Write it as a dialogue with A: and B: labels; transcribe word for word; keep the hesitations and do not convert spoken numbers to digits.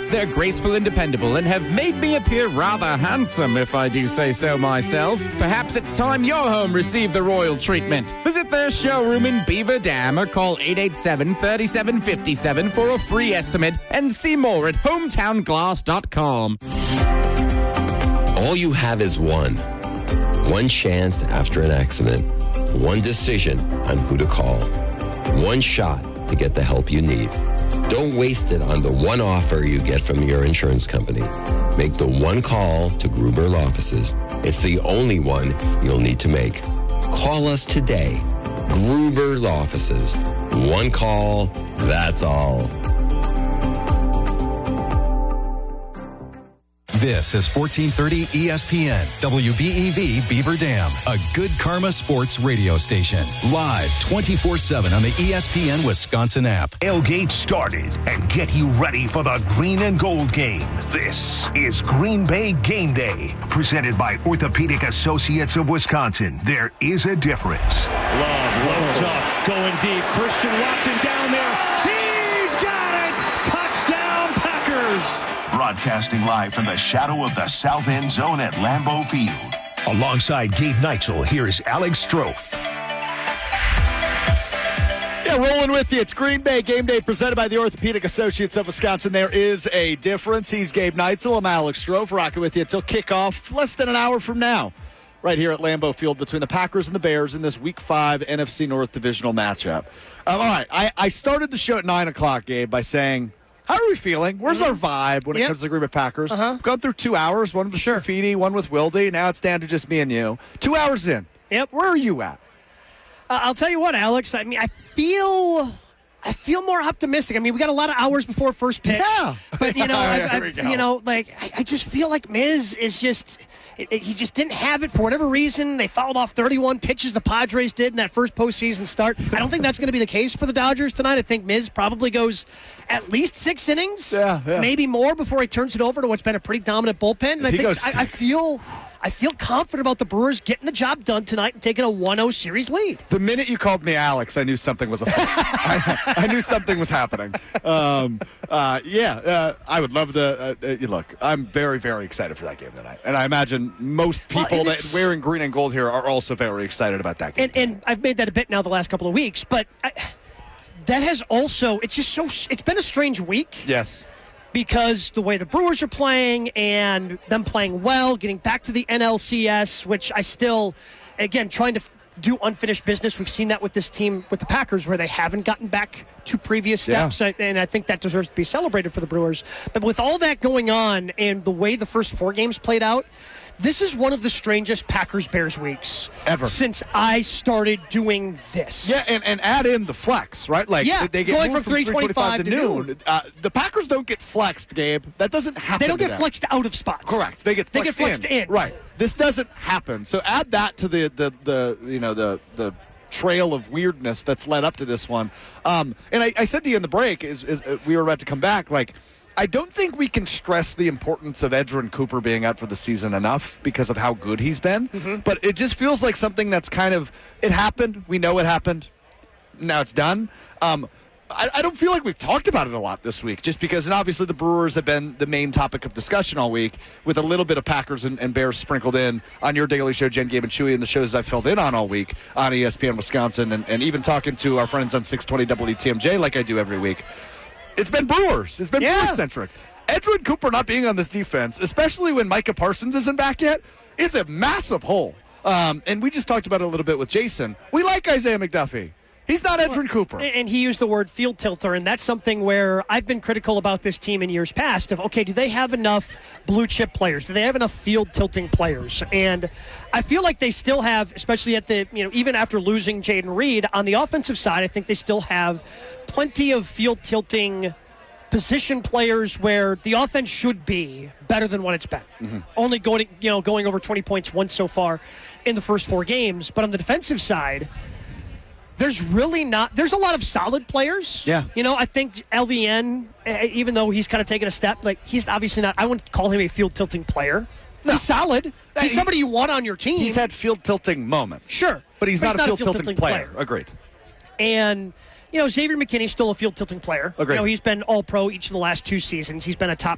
A: They're graceful and dependable and have made me appear rather handsome, if I do say so myself. Perhaps it's time your home received the royal treatment. Visit their showroom in Beaver Dam or call eight eight seven, three seven five seven for a free estimate and see more at hometown glass dot com.
B: All you have is one. One chance after an accident. One decision on who to call. One shot to get the help you need. Don't waste it on the one offer you get from your insurance company. Make the one call to Gruber Law Offices. It's the only one you'll need to make. Call us today. Gruber Law Offices. One call, that's all.
C: This is fourteen thirty E S P N, W B E V Beaver Dam, a Good Karma Sports radio station. Live twenty-four seven on the E S P N Wisconsin app.
D: Tailgate started and get you ready for the green and gold game. This is Green Bay Game Day, presented by Orthopedic Associates of Wisconsin. There is a difference.
E: Love, loads up, going deep. Christian Watson down there. He's got it! Touchdown, Packers!
D: Broadcasting live from the shadow of the south end zone at Lambeau Field. Alongside Gabe Neitzel, here's Alex Strofe.
F: Yeah, rolling with you. It's Green Bay Game Day presented by the Orthopedic Associates of Wisconsin. There is a difference. He's Gabe Neitzel. I'm Alex Strofe, rocking with you until kickoff less than an hour from now. Right here at Lambeau Field between the Packers and the Bears in this Week five N F C North Divisional matchup. Um, all right, I, I started the show at nine o'clock, Gabe, by saying, how are we feeling? Where's our vibe when it
G: Yep.
F: comes to the Green Bay Packers?
G: Uh-huh.
F: We've gone through two hours, one with
G: Sure.
F: Scafidi, one with Wilde. Now it's down to just me and you. Two hours in.
G: Yep.
F: Where are you at?
G: Uh, I'll tell you what, Alex. I mean, I feel, I feel more optimistic. I mean, we got a lot of hours before first pitch.
F: Yeah.
G: But you know,
F: There
G: I,
F: we
G: I,
F: go.
G: you know, like I, I just feel like Miz is just. It, it, he just didn't have it for whatever reason. They fouled off thirty-one pitches the Padres did in that first postseason start. I don't think that's going to be the case for the Dodgers tonight. I think Miz probably goes at least six innings,
F: Yeah, yeah.
G: maybe more before he turns it over to what's been a pretty dominant bullpen. And I
F: he
G: think
F: goes
G: I, I
F: six.
G: feel. I feel confident about the Brewers getting the job done tonight and taking a one oh series lead.
F: The minute you called me Alex, I knew something was afoot. I, I knew something was happening. Um, uh, yeah, uh, I would love to. Uh, uh, look, I'm very, very excited for that game tonight. And I imagine most
G: Well,
F: people
G: and
F: that
G: it's-
F: wearing green and gold here are also very excited about that game.
G: And, and I've made that a bit now the last couple of weeks, but I, that has also, it's just so, it's been a strange week.
F: yes.
G: Because the way the Brewers are playing and them playing well, getting back to the N L C S, which I still, again, trying to f- do unfinished business. We've seen that with this team, with the Packers, where they haven't gotten back to previous
F: Yeah.
G: steps, I- and I think that deserves to be celebrated for the Brewers. But with all that going on and the way the first four games played out, this is one of the strangest Packers-Bears weeks
F: Ever.
G: since I started doing this.
F: Yeah, and, and add in the flex, right? Like
G: Yeah,
F: they get
G: going
F: moved
G: from three twenty-five to noon.
F: Uh, the Packers don't get flexed, Gabe. That doesn't happen.
G: They don't
F: to
G: get
F: them.
G: flexed out of spots.
F: Correct. They get
G: They
F: flexed,
G: get flexed in.
F: Right. This doesn't happen. So add that to the the, the you know the the trail of weirdness that's led up to this one. Um, and I, I said to you in the break, is, is uh, we were about to come back, like. I don't think we can stress the importance of Edgerrin Cooper being out for the season enough because of how good he's been. Mm-hmm. But it just feels like something that's kind of, it happened. We know it happened. Now it's done. Um, I, I don't feel like we've talked about it a lot this week just because, and obviously the Brewers have been the main topic of discussion all week with a little bit of Packers and, and Bears sprinkled in on your daily show, Jen, Gabe, and Chewy, and the shows I've filled in on all week on E S P N Wisconsin and, and even talking to our friends on six twenty W T M J like I do every week. It's been Brewers. It's been
G: Yeah.
F: Brewers-centric. Edgerrin Cooper not being on this defense, especially when Micah Parsons isn't back yet, is a massive hole. Um, and we just talked about it a little bit with Jason. We like Isaiah McDuffie. He's not Edgerrin Cooper.
G: And he used the word field tilter, and that's something where I've been critical about this team in years past of, okay, do they have enough blue chip players? Do they have enough field tilting players? And I feel like they still have, especially at the, you know, even after losing Jaden Reed, on the offensive side, I think they still have plenty of field tilting position players where the offense should be better than what it's been. Mm-hmm. Only going, you know, going over twenty points once so far in the first four games. But on the defensive side, there's really not – there's a lot of solid players.
F: Yeah.
G: You know, I think L V N, uh, even though he's kind of taken a step, like he's obviously not – I wouldn't call him a field-tilting player.
F: No.
G: He's solid. He's
F: he-
G: somebody you want on your team.
F: He's had field-tilting moments.
G: Sure.
F: But he's
G: But
F: not
G: he's
F: a field-tilting player. Agreed.
G: And – you know, Xavier McKinney's still a field tilting player.
F: Agreed.
G: You know, he's been all pro each of the last two seasons. He's been a top